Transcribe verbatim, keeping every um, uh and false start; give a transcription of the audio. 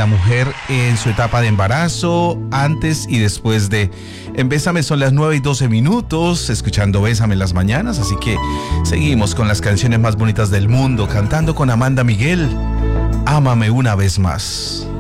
la mujer en su etapa de embarazo, antes y después de. En Bésame son las nueve y doce minutos, escuchando Bésame en las mañanas, así que seguimos con las canciones más bonitas del mundo, cantando con Amanda Miguel, Ámame una vez más.